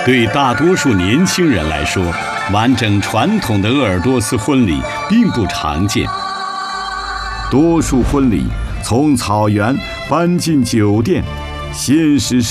对大多数年轻人来说，完整传统的鄂尔多斯婚礼并不常见。多数婚礼从草原搬进酒店，现实